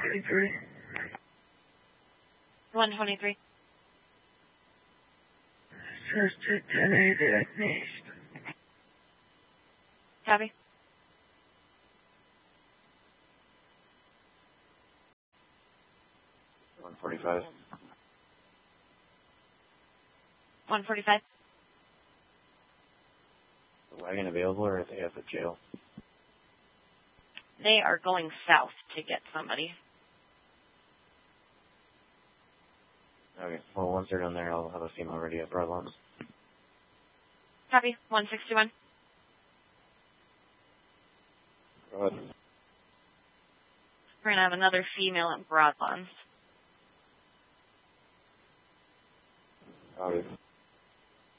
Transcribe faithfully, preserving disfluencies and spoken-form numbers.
twenty-three. one twenty-three. Says to ten eighty at least. Copy. one forty-five. one forty-five. The wagon available or are they at the jail? They are going south to get somebody. Okay, well, once they're done there, I'll have a female ready at Broadlands. Copy. one sixty-one. Go ahead. We're going to have another female at Broadlands. Copy.